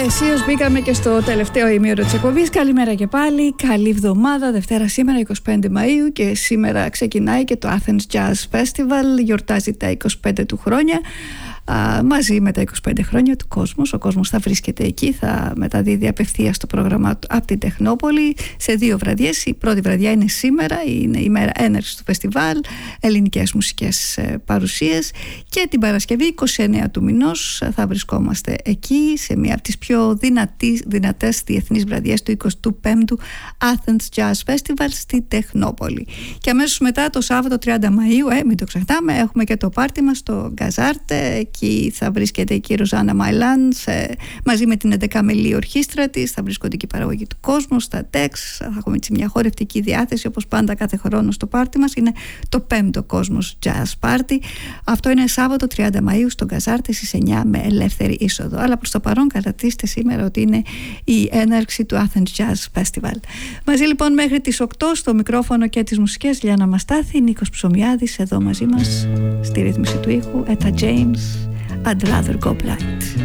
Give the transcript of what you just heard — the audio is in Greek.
Αισίως μπήκαμε και στο τελευταίο ημίωρο της εκπομπής. Καλημέρα και πάλι, καλή εβδομάδα. Δευτέρα σήμερα 25 Μαΐου και σήμερα ξεκινάει και το Athens Jazz Festival. Γιορτάζει τα 25 του χρόνια. Μαζί με τα 25 χρόνια του Κόσμος. Ο Κόσμος θα βρίσκεται εκεί, θα μεταδίδει απευθείας το πρόγραμμα του από την Τεχνόπολη σε 2 βραδιές. Η πρώτη βραδιά είναι σήμερα, είναι η μέρα έναρξης του φεστιβάλ, ελληνικές μουσικές παρουσίες, και την Παρασκευή 29 του μηνός θα βρισκόμαστε εκεί σε μία από τις πιο δυνατές διεθνείς βραδιές του 25ου Athens Jazz Festival στη Τεχνόπολη. Και αμέσως μετά, το Σάββατο 30 Μαΐου, μην το ξεχνάμε, έχουμε και το πάρτι μας στο Γκαζάρτε. Εκεί θα βρίσκεται εκεί η Ροζάνα Μαϊλάν μαζί με την 11 μελή ορχήστρα της. Θα βρίσκονται και η παραγωγή του Κόσμου, στα τεξ. Θα έχουμε έτσι μια χορευτική διάθεση, όπως πάντα κάθε χρόνο στο πάρτι μας. Είναι το 5ο Κόσμος Jazz Party. Αυτό είναι Σάββατο 30 Μαΐου στο Γκαζάρτε στις 9 με ελεύθερη είσοδο. Αλλά προς το παρόν κρατήστε σήμερα ότι είναι η έναρξη του Athens Jazz Festival. Μαζί λοιπόν μέχρι τις 8 στο μικρόφωνο και τις μουσικές Λιάννα Μαστάθη, Νίκος Ψωμιάδης εδώ μαζί μας στη ρύθμιση του ήχου, Etta James, I'd rather go blind.